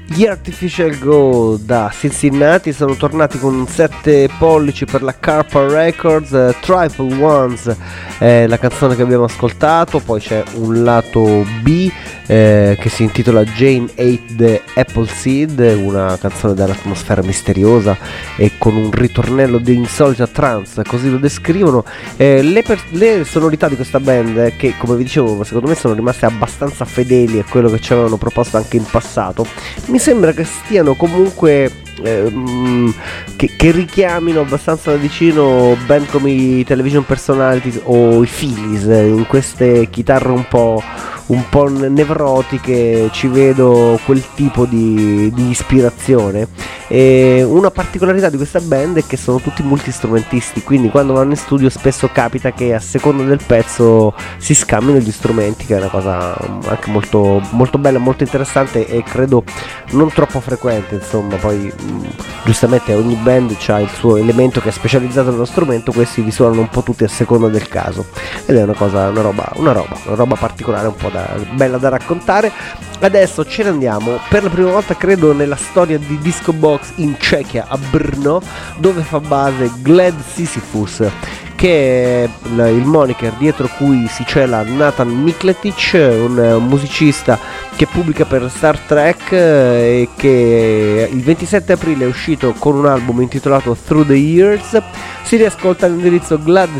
Gli Artificial Go da Cincinnati sono tornati con un 7 pollici per la Carpa Records. Triple Ones è la canzone che abbiamo ascoltato, poi c'è un lato B che si intitola Jane Ate the Apple Seed, una canzone dall'atmosfera misteriosa e con un ritornello di insolita trance, così lo descrivono. Le sonorità di questa band, che come vi dicevo secondo me sono rimaste abbastanza fedeli a quello che ci avevano proposto anche in passato, mi sembra che stiano comunque che richiamino abbastanza da vicino band come i Television Personalities o i Phillies. In queste chitarre un po' nevrotiche ci vedo quel tipo di ispirazione. E una particolarità di questa band è che sono tutti multistrumentisti, quindi quando vanno in studio spesso capita che a seconda del pezzo si scambino gli strumenti, che è una cosa anche molto, molto bella, molto interessante e credo non troppo frequente. Insomma, poi giustamente ogni band ha il suo elemento che è specializzato nello strumento, questi li suonano un po' tutti a seconda del caso, ed è una roba particolare, un po' bella da raccontare. Adesso ce ne andiamo per la prima volta credo nella storia di Disco Box in Cechia, a Brno, dove fa base Glad Sisyphus, che è il moniker dietro cui si cela Nathan Mikletic, un musicista che pubblica per Star Trek e che il 27 aprile è uscito con un album intitolato Through the Years. Si riascolta all'indirizzo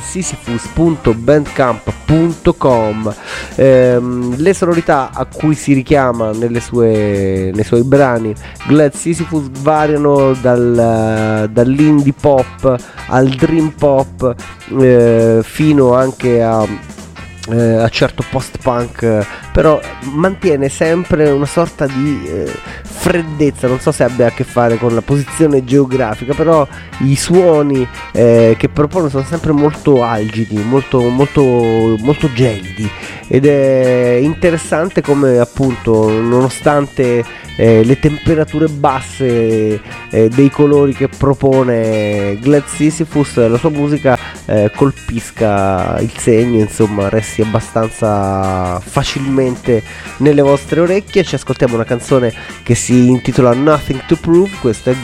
gladsisyphus.bandcamp.com. Le sonorità a cui si richiama nei suoi brani Glad Sisyphus variano dall'indie pop al dream pop, fino anche a certo post-punk, però mantiene sempre una sorta di freddezza. Non so se abbia a che fare con la posizione geografica, però i suoni che propone sono sempre molto algidi, molto, molto, molto gelidi, ed è interessante come appunto nonostante le temperature basse dei colori che propone Glad Sisyphus, la sua musica colpisca il segno, insomma resti abbastanza facilmente nelle vostre orecchie. Ci ascoltiamo una canzone che si intitola Nothing to Prove, questa è